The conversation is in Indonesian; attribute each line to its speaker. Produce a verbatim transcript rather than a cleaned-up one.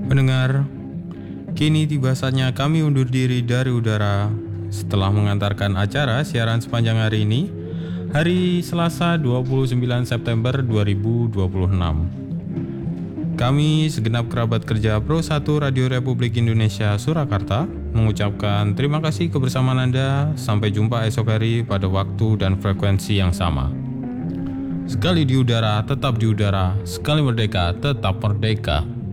Speaker 1: Pendengar, kini tiba saatnya kami undur diri dari udara setelah mengantarkan acara siaran sepanjang hari ini, hari Selasa dua puluh sembilan September dua ribu dua puluh enam. Kami segenap kerabat kerja Pro satu Radio Republik Indonesia Surakarta mengucapkan terima kasih kebersamaan Anda. Sampai jumpa esok hari pada waktu dan frekuensi yang sama. Sekali di udara, tetap di udara. Sekali merdeka, tetap merdeka.